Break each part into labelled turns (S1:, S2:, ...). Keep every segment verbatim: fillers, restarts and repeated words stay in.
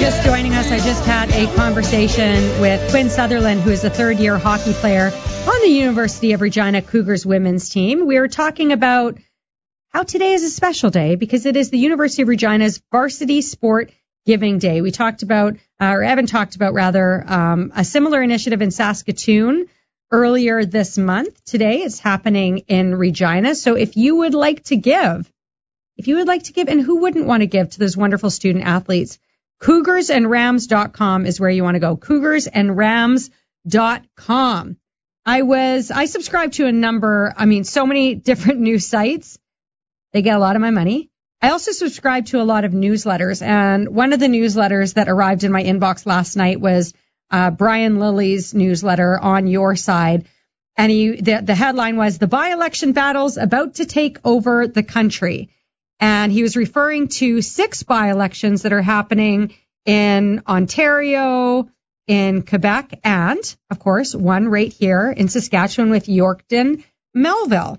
S1: just joining us, I just had a conversation with Quinn Sutherland, who is a third-year hockey player on the University of Regina Cougars women's team. We were talking about how today is a special day because it is the University of Regina's Varsity Sport Giving Day. We talked about, uh, or Evan talked about, rather, um, a similar initiative in Saskatoon earlier this month. Today it's happening in Regina. So if you would like to give, if you would like to give, and who wouldn't want to give to those wonderful student athletes, cougars and rams dot com is where you want to go. cougars and rams dot com. I was, I subscribe to a number, I mean, so many different news sites. They get a lot of my money. I also subscribe to a lot of newsletters, and one of the newsletters that arrived in my inbox last night was uh, Brian Lilly's newsletter On Your Side. And he, the, the headline was, "The by-election battles about to take over the country." And he was referring to six by-elections that are happening in Ontario, in Quebec, and, of course, one right here in Saskatchewan with Yorkton Melville.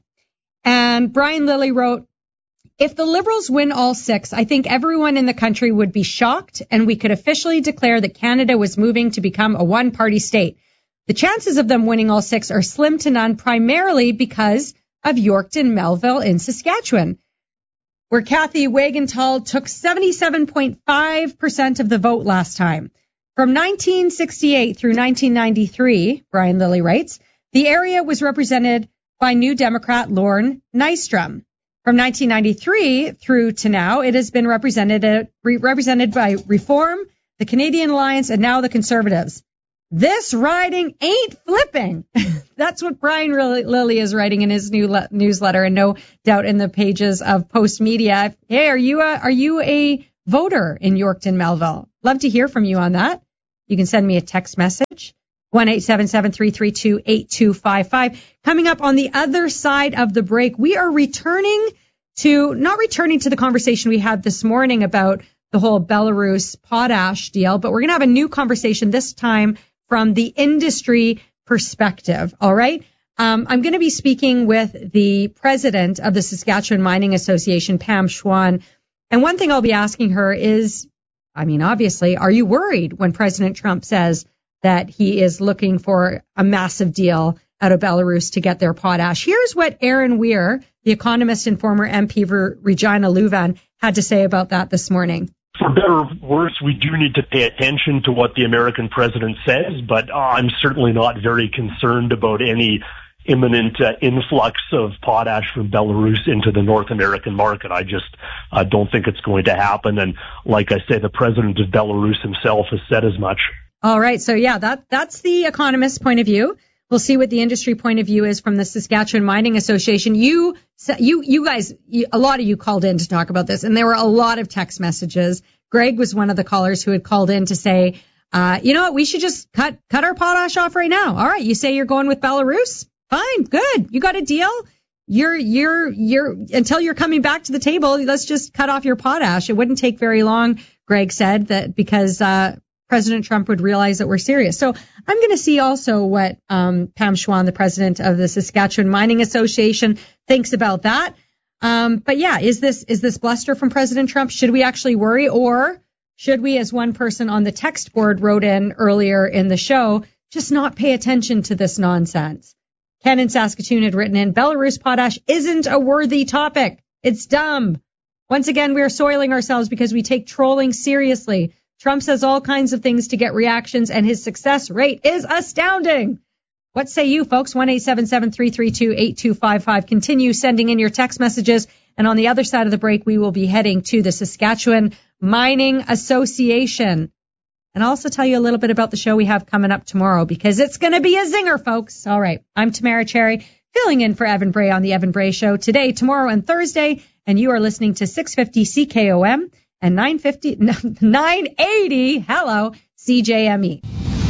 S1: And Brian Lilly wrote, "If the Liberals win all six, I think everyone in the country would be shocked, and we could officially declare that Canada was moving to become a one-party state. The chances of them winning all six are slim to none, primarily because of Yorkton Melville in Saskatchewan, where Kathy Wagenthal took seventy-seven point five percent of the vote last time. From nineteen sixty-eight through nineteen ninety-three, Brian Lilly writes, the area was represented by New Democrat Lorne Nystrom. From nineteen ninety-three through to now, it has been represented, uh, re- represented by Reform, the Canadian Alliance, and now the Conservatives. This riding ain't flipping." That's what Brian Lilly is writing in his new le- newsletter, and no doubt in the pages of Post Media. Hey, are you a, are you a voter in Yorkton Melville? Love to hear from you on that. You can send me a text message, one eight seven seven, three three two, eight two five five. Coming up on the other side of the break, we are returning to, not returning to the conversation we had this morning about the whole Belarus potash deal, but we're going to have a new conversation this time from the industry perspective. All right. Um, I'm going to be speaking with the president of the Saskatchewan Mining Association, Pam Schwann. And one thing I'll be asking her is, I mean, obviously, are you worried when President Trump says that he is looking for a massive deal out of Belarus to get their potash? Here's what Aaron Weir, the economist and former M P for Regina Leuven, had to say about that this morning.
S2: For better or worse, we do need to pay attention to what the American president says, but uh, I'm certainly not very concerned about any imminent uh, influx of potash from Belarus into the North American market. I just uh, don't think it's going to happen. And like I say, the president of Belarus himself has said as much.
S1: All right. So, yeah, that that's the economist's point of view. We'll see what the industry point of view is from the Saskatchewan Mining Association. You, you, you guys, you, a lot of you called in to talk about this, and there were a lot of text messages. Greg was one of the callers who had called in to say, uh, you know what, we should just cut, cut our potash off right now. All right. You say you're going with Belarus? Fine. Good. You got a deal. You're, you're, you're, until you're coming back to the table, let's just cut off your potash. It wouldn't take very long, Greg said, that because, uh, President Trump would realize that we're serious. So I'm going to see also what um, Pam Schwann, the president of the Saskatchewan Mining Association, thinks about that. Um, but yeah, is this is this bluster from President Trump? Should we actually worry, or should we, as one person on the text board wrote in earlier in the show, just not pay attention to this nonsense? Ken in Saskatoon had written in, Belarus potash isn't a worthy topic. It's dumb. Once again, we are soiling ourselves because we take trolling seriously. Trump says all kinds of things to get reactions, and his success rate is astounding. What say you, folks? one eight seven seven, three three two, eight two five five. Continue sending in your text messages. And on the other side of the break, we will be heading to the Saskatchewan Mining Association. And I'll also tell you a little bit about the show we have coming up tomorrow, because it's going to be a zinger, folks. All right. I'm Tamara Cherry, filling in for Evan Bray on The Evan Bray Show today, tomorrow, and Thursday. And you are listening to six fifty C K O M. And nine fifty, nine eighty, hello, C J M E.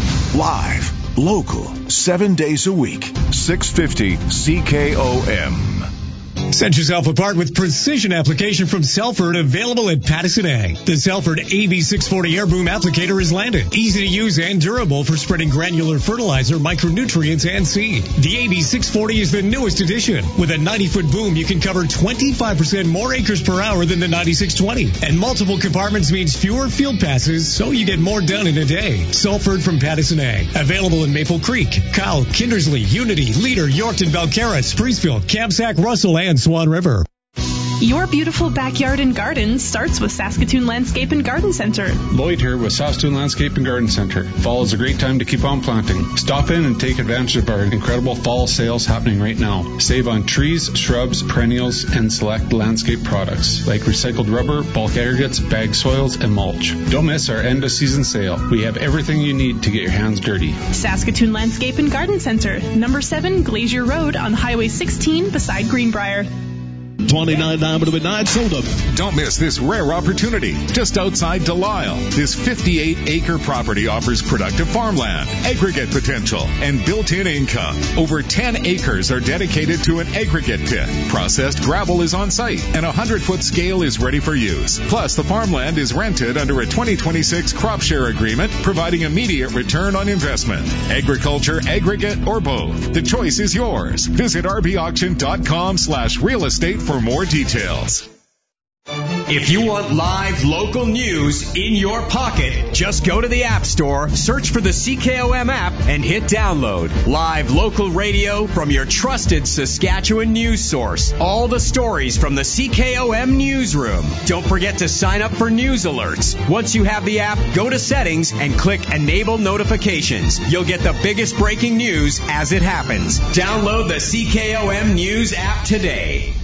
S3: Live, local, seven days a week, six fifty C K O M.
S4: Set yourself apart with precision application from Selford, available at Pattison Ag. The Selford A V six forty air boom applicator is landed. Easy to use and durable for spreading granular fertilizer, micronutrients, and seed. The A V six forty is the newest addition. With a ninety-foot boom, you can cover twenty-five percent more acres per hour than the ninety-six twenty. And multiple compartments means fewer field passes, so you get more done in a day. Selford from Pattison Ag. Available in Maple Creek, Kyle, Kindersley, Unity, Leader, Yorkton, Belcarra, Spreesville, Kamsack, Russell, and Swan River.
S5: Your beautiful backyard and garden starts with Saskatoon Landscape and Garden Center.
S6: Lloyd here with Saskatoon Landscape and Garden Center. Fall is a great time to keep on planting. Stop in and take advantage of our incredible fall sales happening right now. Save on trees, shrubs, perennials, and select landscape products like recycled rubber, bulk aggregates, bag soils, and mulch. Don't miss our end of season sale. We have everything you need to get your hands dirty.
S5: Saskatoon Landscape and Garden Center, number seven Glacier Road on Highway sixteen beside Greenbrier.
S3: twenty-nine Diamond Midnight Soda.
S7: Don't miss this rare opportunity. Just outside Delisle, this fifty-eight acre property offers productive farmland, aggregate potential, and built-in income. Over ten acres are dedicated to an aggregate pit. Processed gravel is on site, and a hundred-foot scale is ready for use. Plus, the farmland is rented under a twenty twenty-six crop share agreement, providing immediate return on investment. Agriculture, aggregate, or both. The choice is yours. Visit rbauction.com slash real estate for more details.
S8: If you want live local news in your pocket, just go to the App Store, search for the C K O M app, and hit download. Live local radio from your trusted Saskatchewan news source. All the stories from the C K O M newsroom. Don't forget to sign up for news alerts. Once you have the app, go to settings and click Enable Notifications. You'll get the biggest breaking news as it happens. Download the C K O M News app today.